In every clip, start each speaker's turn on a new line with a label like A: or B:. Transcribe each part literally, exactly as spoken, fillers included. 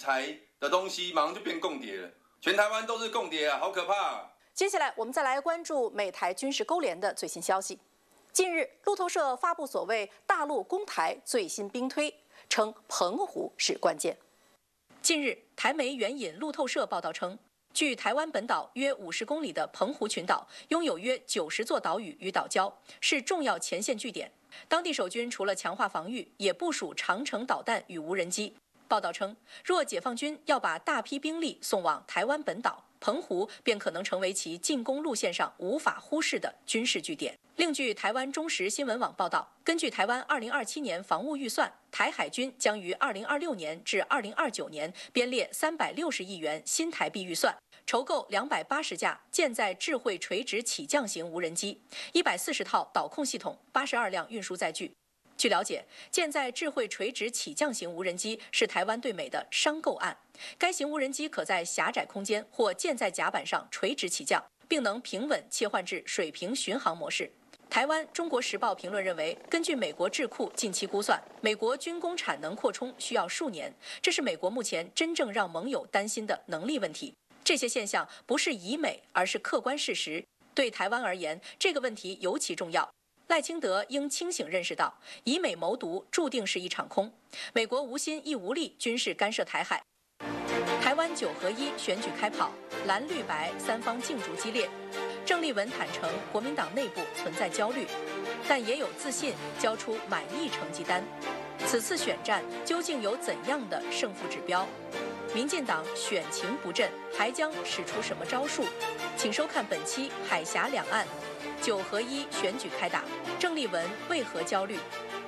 A: 材的东西，马上就变共谍了。全台湾都是共谍啊，好可怕啊！
B: 接下来，我们再来关注美台军事勾连的最新消息。近日，路透社发布所谓大陆攻台最新兵推，称澎湖是关键。近日，台媒援引路透社报道称，距台湾本岛约五十公里的澎湖群岛拥有约九十座岛屿与岛礁，是重要前线据点。当地守军除了强化防御，也部署长程导弹与无人机。报道称，若解放军要把大批兵力送往台湾本岛，澎湖便可能成为其进攻路线上无法忽视的军事据点。另据台湾中时新闻网报道，根据台湾二零二七年防务预算，台海军将于二零二六年至二零二九年编列三百六十亿元新台币预算，筹购两百八十架舰载智慧垂直起降型无人机、一百四十套导控系统、八十二辆运输载具。据了解，舰载智慧垂直起降型无人机是台湾对美的商购案。该型无人机可在狭窄空间或舰载甲板上垂直起降，并能平稳切换至水平巡航模式。台湾《中国时报》评论认为，根据美国智库近期估算，美国军工产能扩充需要数年，这是美国目前真正让盟友担心的能力问题。这些现象不是以美，而是客观事实。对台湾而言，这个问题尤其重要。赖清德应清醒认识到，以美谋独注定是一场空。美国无心亦无力军事干涉台海。台湾九合一选举开跑，蓝绿白三方竞逐激烈。郑丽文坦承，国民党内部存在焦虑，但也有自信交出满意成绩单。此次选战究竟有怎样的胜负指标？民进党选情不振，还将使出什么招数？请收看本期《海峡两岸》。九合一选举开打，郑丽文为何焦虑？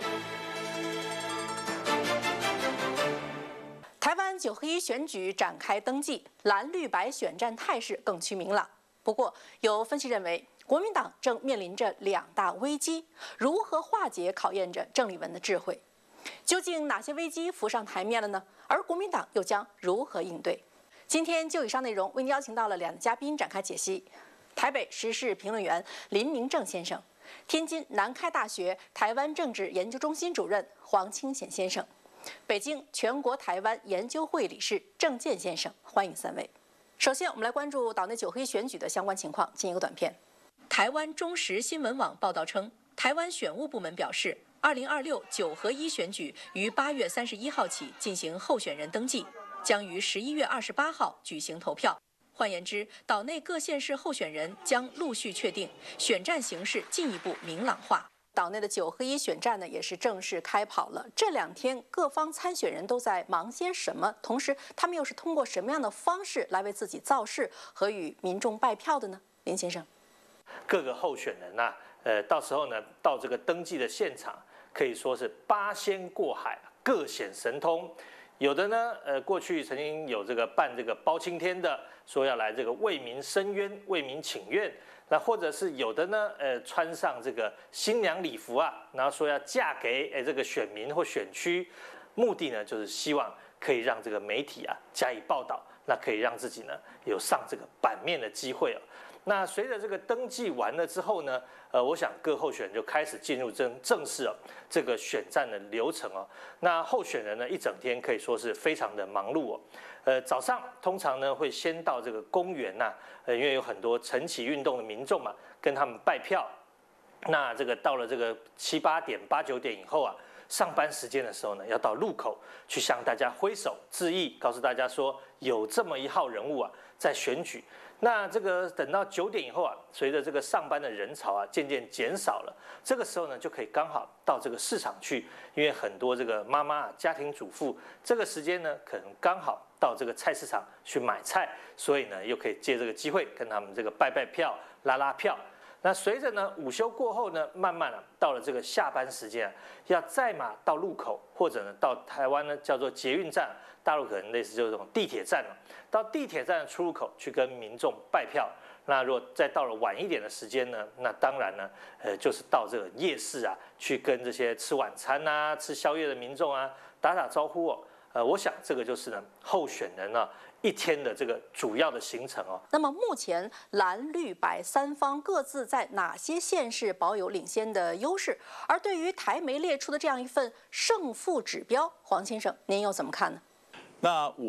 B: 台湾九合一选举展开登记，蓝绿白选战态势更趋明朗。不过，有分析认为，国民党正面临着两大危机，如何化解考验着郑丽文的智慧。究竟哪些危机浮上台面了呢？而国民党又将如何应对？今天就以上内容为您邀请到了两位嘉宾展开解析。台北时事评论员林明正先生，天津南开大学台湾政治研究中心主任黄清显先生，北京全国台湾研究会理事郑健先生，欢迎三位。首先，我们来关注岛内九合一选举的相关情况，进一个短片。台湾中时新闻网报道称，台湾选务部门表示，二零二六九合一选举于八月三十一号起进行候选人登记，将于十一月二十八号举行投票。换言之，岛内各县市候选人将陆续确定，选战形势进一步明朗化。岛内的九合一选战呢，也是正式开跑了。这两天各方参选人都在忙些什么？同时，他们又是通过什么样的方式来为自己造势和与民众拜票的呢？林先生，
C: 各个候选人啊，呃，到时候呢，到这个登记的现场，可以说是八仙过海，各显神通。有的呢，呃，过去曾经有这个办这个包青天的，说要来这个为民伸冤、为民请愿。那或者是有的呢，呃，穿上这个新娘礼服啊，然后说要嫁给哎这个选民或选区，目的呢就是希望可以让这个媒体啊加以报道，那可以让自己呢有上这个版面的机会哦。那随着这个登记完了之后呢，呃，我想各候选人就开始进入正正式哦这个选战的流程哦。那候选人呢一整天可以说是非常的忙碌哦。呃，早上通常呢会先到这个公园呐、啊，呃，因为有很多晨起运动的民众嘛，跟他们拜票。那这个到了这个七八点、八九点以后啊，上班时间的时候呢，要到路口去向大家挥手致意，告诉大家说有这么一号人物啊在选举。那这个等到九点以后啊，随着这个上班的人潮啊渐渐减少了，这个时候呢就可以刚好到这个市场去，因为很多这个妈妈、家庭主妇这个时间呢可能刚好到这个菜市场去买菜，所以呢又可以借这个机会跟他们这个拜拜票、拉拉票。那随着呢午休过后呢，慢慢啊到了这个下班时间啊，要再嘛到路口，或者呢到台湾呢叫做捷运站，大陆可能类似就是这种地铁站了，到地铁站的出入口去跟民众拜票。那如果再到了晚一点的时间呢，那当然呢，呃就是到这个夜市啊，去跟这些吃晚餐啊、吃宵夜的民众啊打打招呼哦。呃，我想这个就是呢候选人呢、啊、一天的这个主要的行程哦。
B: 那么目前蓝绿白三方各自在哪些县市保有领先的优势？而对于台媒列出的这样一份胜负指标，黄先生您又怎么看呢？
D: 那我。